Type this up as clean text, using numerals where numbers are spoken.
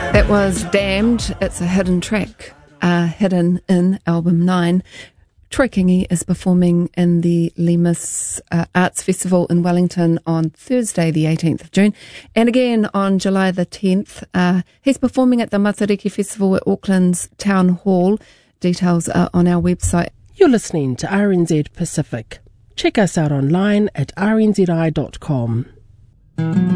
That was Damned. It's a hidden track, hidden in album 9. Troy Kingi is performing in the Lemus Arts Festival in Wellington on Thursday, the 18th of June. And again on July the 10th, he's performing at the Matariki Festival at Auckland's Town Hall. Details are on our website. You're listening to RNZ Pacific. Check us out online at rnzi.com.